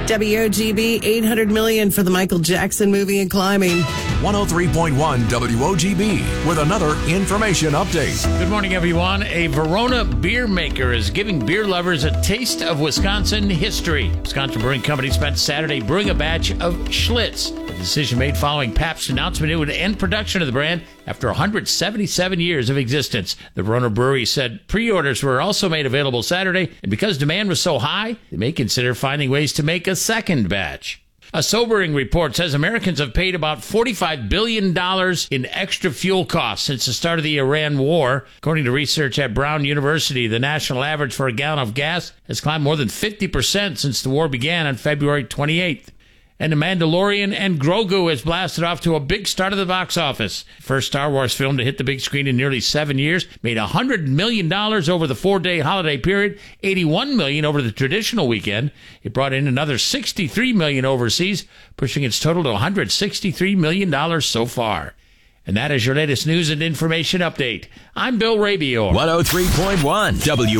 WOGB, $800 million for the Michael Jackson movie and climbing. 103.1 WOGB with another information update. Good morning, everyone. A Verona beer maker is giving beer lovers a taste of Wisconsin history. Wisconsin Brewing Company spent Saturday brewing a batch of Schlitz. The decision made following Pabst's announcement it would end production of the brand after 177 years of existence. The Verona Brewery said pre-orders were also made available Saturday, and because demand was so high, they may consider finding ways to make a second batch. A sobering report says Americans have paid about $45 billion in extra fuel costs since the start of the Iran war. According to research at Brown University, the national average for a gallon of gas has climbed more than 50% since the war began on February 28th. And The Mandalorian and Grogu has blasted off to a big start at the box office. First Star Wars film to hit the big screen in nearly 7 years, made $100 million over the 4-day holiday period, $81 million over the traditional weekend. It brought in another $63 million overseas, pushing its total to $163 million so far. And that is your latest news and information update. I'm Bill Rabior. 103.1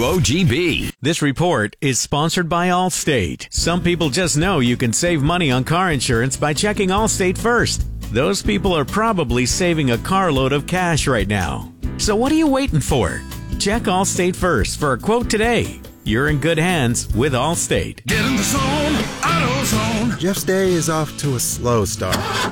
WOGB. This report is sponsored by Allstate. Some people just know you can save money on car insurance by checking Allstate first. Those people are probably saving a carload of cash right now. So what are you waiting for? Check Allstate first for a quote today. You're in good hands with Allstate. Get in the zone, AutoZone. Jeff's day is off to a slow start.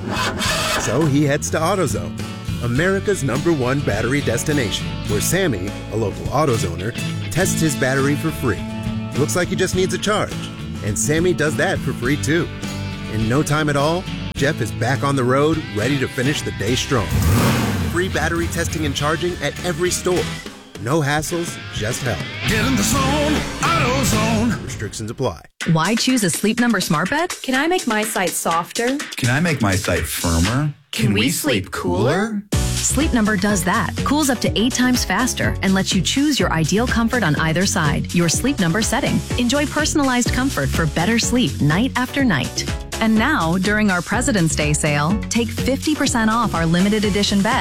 So he heads to AutoZone, America's #1 battery destination, where Sammy, a local AutoZoner, tests his battery for free. Looks like he just needs a charge, and Sammy does that for free too. In no time at all, Jeff is back on the road, ready to finish the day strong. Free battery testing and charging at every store. No hassles, just help. Get in the zone, AutoZone. Restrictions apply. Why choose a Sleep Number smart bed? Can I make my site softer? Can I make my site firmer? Can we sleep cooler? Sleep Number does that. Cools up to 8 times faster and lets you choose your ideal comfort on either side. Your Sleep Number setting. Enjoy personalized comfort for better sleep night after night. And now, during our President's Day sale, take 50% off our limited edition bed